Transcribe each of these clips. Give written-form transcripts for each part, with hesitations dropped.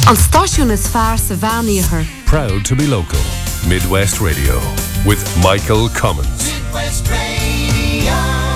An stáisiún is fearr sa bheanaíochar. Proud to be local. Midwest Radio with Michael Cummins. Midwest Radio.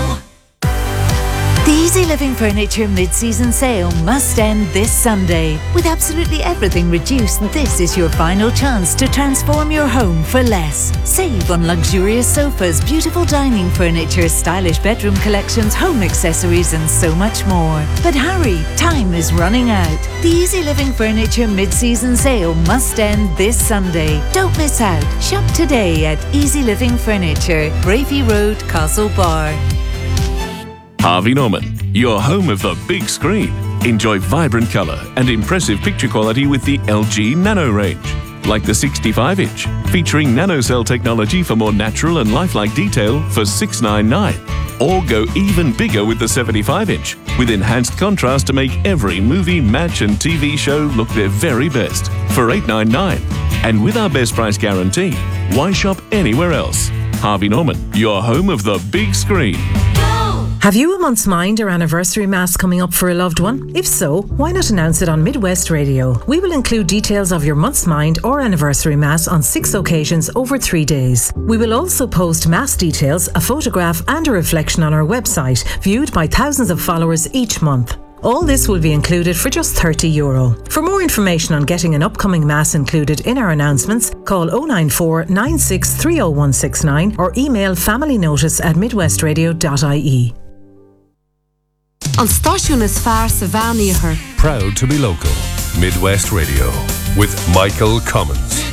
The Easy Living Furniture mid-season sale must end this Sunday. With absolutely everything reduced, this is your final chance to transform your home for less. Save on luxurious sofas, beautiful dining furniture, stylish bedroom collections, home accessories and so much more. But hurry, time is running out. The Easy Living Furniture mid-season sale must end this Sunday. Don't miss out. Shop today at Easy Living Furniture, Bravey Road, Castlebar. Harvey Norman, your home of the big screen. Enjoy vibrant colour and impressive picture quality with the LG Nano range. Like the 65-inch, featuring nanocell technology for more natural and lifelike detail for $699. Or go even bigger with the 75-inch, with enhanced contrast to make every movie, match and TV show look their very best for $899. And with our best price guarantee, why shop anywhere else? Harvey Norman, your home of the big screen. Have you a month's mind or anniversary mass coming up for a loved one? If so, why not announce it on Midwest Radio? We will include details of your month's mind or anniversary mass on 6 occasions over 3 days. We will also post mass details, a photograph and a reflection on our website, viewed by thousands of followers each month. All this will be included for just €30. For more information on getting an upcoming mass included in our announcements, call 094 96 30169 or email familynotice@midwestradio.ie. An stáisiún is fearr sa bheanaíochar. Proud to be local. Midwest Radio with Michael Cummins.